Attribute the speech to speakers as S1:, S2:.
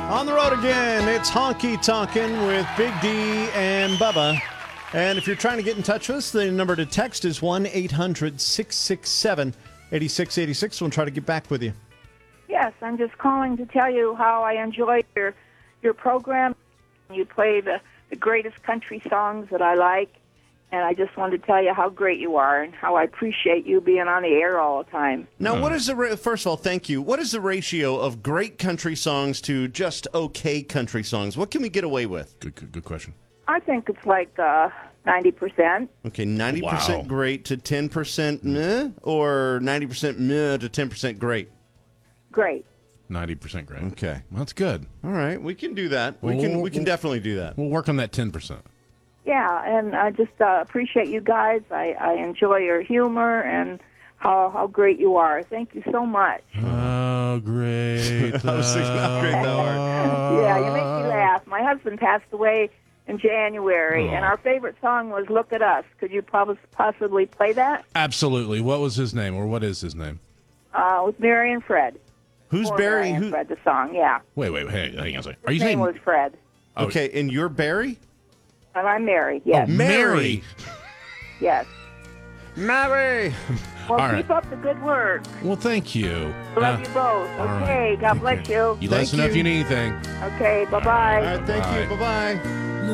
S1: On the road again, it's Honky Tonkin' with Big D and Bubba. And if you're trying to get in touch with us, the number to text is 1-800-667-8686. We'll try to get back with you.
S2: Yes, I'm just calling to tell you how I enjoy your program. You play the greatest country songs that I like, and I just wanted to tell you how great you are and how I appreciate you being on the air all the time.
S1: Now, what is first of all, thank you. What is the ratio of great country songs to just okay country songs? What can we get away with?
S3: Good question.
S2: I think it's like 90%.
S1: Okay, 90% great to 10% meh, or 90% meh to 10% great?
S2: Great.
S3: 90% great.
S1: Okay.
S3: Well, that's good.
S1: All right, we can do that. We can definitely do that.
S3: We'll work on that 10%.
S2: Yeah, and I just appreciate you guys. I enjoy your humor and how great you are. Thank you so much.
S3: Oh, great.
S1: I was thinking how great thou art.
S2: Yeah, you make me laugh. My husband passed away in January, and our favorite song was Look at Us. Could you possibly play that?
S3: Absolutely. What was his name, or what is his name?
S2: With Mary and Fred.
S1: Who's Barry?
S2: Mary and Fred, the song, yeah.
S3: Wait, hang on a second. Are
S2: His
S3: you
S2: name
S3: saying...
S2: was Fred.
S1: Okay, and you're Barry?
S2: And I'm Mary, yes.
S3: Oh, Mary.
S2: Yes.
S1: Mary!
S2: Well,
S3: All
S2: keep
S3: right.
S2: up the good work.
S3: Well, thank you.
S2: Love you both. Okay,
S3: right.
S2: God bless you.
S3: You let us know if you need anything.
S2: Okay, bye-bye.
S1: All right, thank you. Bye-bye.